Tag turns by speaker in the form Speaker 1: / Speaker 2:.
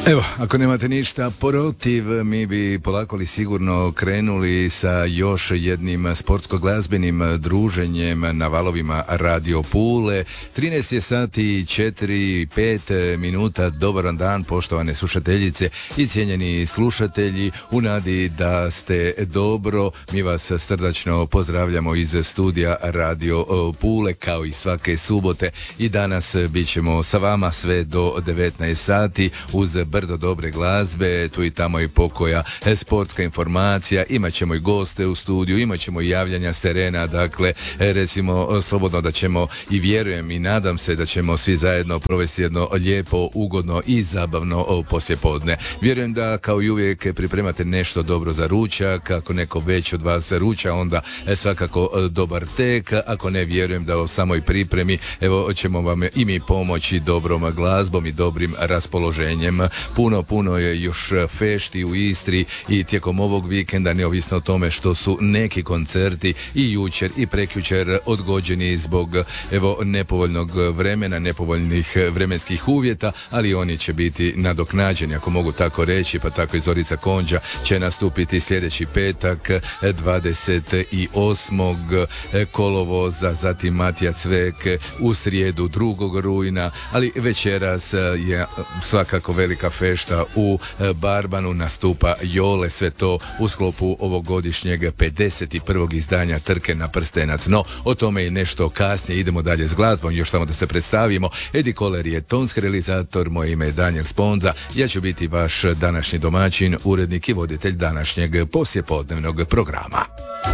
Speaker 1: Evo, ako nemate ništa protiv, mi bi polako li sigurno krenuli sa još jednim sportsko-glazbenim druženjem na valovima Radio Pule. 13 je sati 4-5 minuta. Dobar vam dan, poštovane slušateljice i cijenjeni slušatelji. U nadi da ste dobro, mi vas srdačno pozdravljamo iz studija Radio Pule kao i svake subote. I danas bit ćemo sa vama sve do 19 sati uz brdo dobre glazbe, tu i tamo i pokoja sportska informacija, imat ćemo i goste u studiju, imat ćemo i javljanja s terena, dakle recimo slobodno da ćemo i vjerujem i nadam se da ćemo svi zajedno provesti jedno lijepo, ugodno i zabavno poslijepodne. Vjerujem da kao i uvijek pripremate nešto dobro za ručak, ako neko već od vas ruča onda svakako dobar tek, ako ne vjerujem da u samoj pripremi evo ćemo vam i mi pomoći dobrom glazbom i dobrim raspoloženjem. Puno je još fešti u Istri i tijekom ovog vikenda, neovisno o tome što su neki koncerti i jučer i prekjučer odgođeni zbog evo nepovoljnog vremena, nepovoljnih vremenskih uvjeta, ali oni će biti nadoknađeni, ako mogu tako reći, pa tako i Zorica Konđa će nastupiti sljedeći petak 28. kolovoza, zatim Matija Cvek u srijedu 2. rujna, ali večeras je svakako velika fešta u Barbanu, nastupa Jole, sve to u sklopu ovogodišnjeg 51. izdanja Trke na prstenac. No, o tome i nešto kasnije, idemo dalje s glazbom, još samo da se predstavimo. Edi Koler je tonski realizator, moje ime je Daniel Sponza, ja ću biti vaš današnji domaćin, urednik i voditelj današnjeg poslijepodnevnog programa.